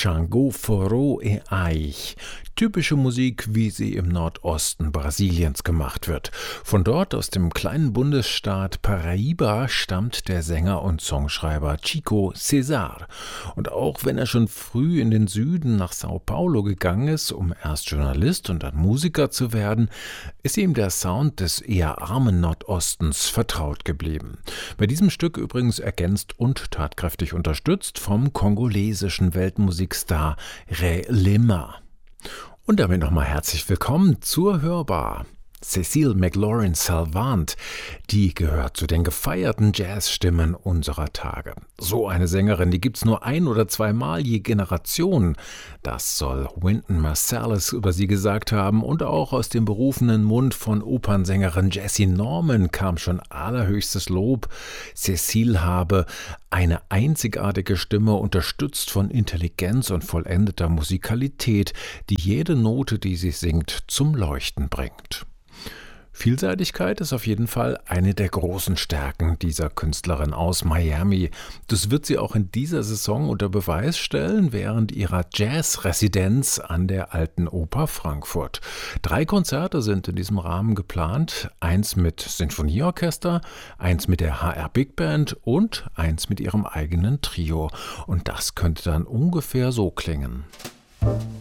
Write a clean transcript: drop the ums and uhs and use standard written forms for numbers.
Xangô, Forró e Aich. Typische Musik, wie sie im Nordosten Brasiliens gemacht wird. Von dort, aus dem kleinen Bundesstaat Paraíba, stammt der Sänger und Songschreiber Chico César. Und auch wenn er schon früh in den Süden nach Sao Paulo gegangen ist, um erst Journalist und dann Musiker zu werden, ist ihm der Sound des eher armen Nordostens vertraut geblieben. Bei diesem Stück übrigens ergänzt und tatkräftig unterstützt vom kongolesischen Weltmusikstar Ré Lema. Und damit nochmal herzlich willkommen zur Hörbar. Cécile McLaurin-Salvant, die gehört zu den gefeierten Jazzstimmen unserer Tage. So eine Sängerin, die gibt's nur ein- oder zweimal je Generation. Das soll Wynton Marsalis über sie gesagt haben, und auch aus dem berufenen Mund von Opernsängerin Jessie Norman kam schon allerhöchstes Lob. Cécile habe eine einzigartige Stimme, unterstützt von Intelligenz und vollendeter Musikalität, die jede Note, die sie singt, zum Leuchten bringt. Vielseitigkeit ist auf jeden Fall eine der großen Stärken dieser Künstlerin aus Miami. Das wird sie auch in dieser Saison unter Beweis stellen während ihrer Jazz-Residenz an der Alten Oper Frankfurt. 3 Konzerte sind in diesem Rahmen geplant. 1 mit Sinfonieorchester, 1 mit der HR Big Band und 1 mit ihrem eigenen Trio. Und das könnte dann ungefähr so klingen.